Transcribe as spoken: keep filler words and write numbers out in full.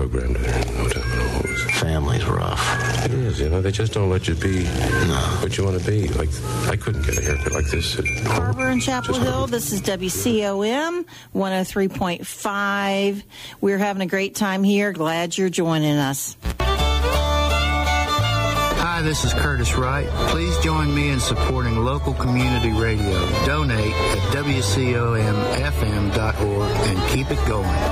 programmed in no time at all. Family's rough. It is, you know, they just don't let you be no. what you want to be. Like, I couldn't get a haircut like this at Harbor and Chapel Hill, this is W C O M one oh three point five. We're having a great time here. Glad you're joining us. Hi, this is Curtis Wright. Please join me in supporting local community radio. Donate at W C O M F M dot org and keep it going.